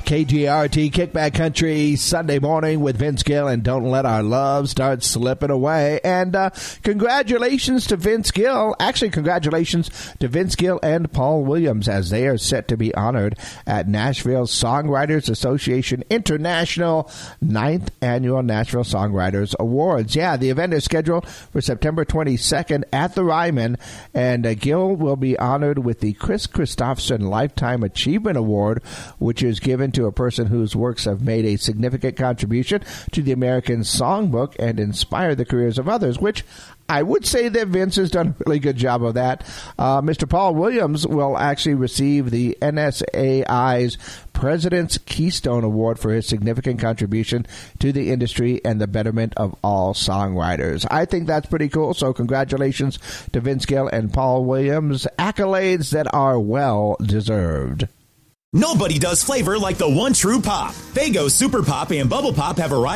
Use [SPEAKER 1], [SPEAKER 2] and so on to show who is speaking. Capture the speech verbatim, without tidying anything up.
[SPEAKER 1] K G R T Kickback Country Sunday morning with Vince Gill and Don't Let Our Love Start Slipping Away. And uh, congratulations to Vince Gill. Actually, congratulations to Vince Gill and Paul Williams as they are set to be honored at Nashville Songwriters Association International ninth Annual Nashville Songwriters Awards. Yeah, the event is scheduled for September twenty-second at the Ryman, and uh, Gill will be honored with the Chris Christopherson Lifetime Achievement Award, which is given to a person whose works have made a significant contribution to the American songbook and inspired the careers of others, which I would say that Vince has done a really good job of that. Uh, Mister Paul Williams will actually receive the N S A I's President's Keystone Award for his significant contribution to the industry and the betterment of all songwriters. I think that's pretty cool, so congratulations to Vince Gill and Paul Williams. Accolades that are well deserved.
[SPEAKER 2] Nobody does flavor like the one true Pop. Faygo Super Pop and Bubble Pop have arrived